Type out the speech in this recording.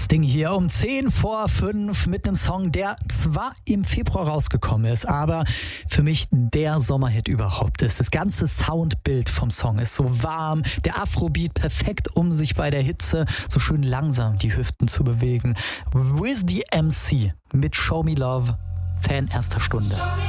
Ding hier um 10:05 mit einem Song, der zwar im Februar rausgekommen ist, aber für mich der Sommerhit überhaupt ist. Das ganze Soundbild vom Song ist so warm, der Afrobeat perfekt, um sich bei der Hitze so schön langsam die Hüften zu bewegen. Wiz the MC mit Show Me Love, Fan erster Stunde.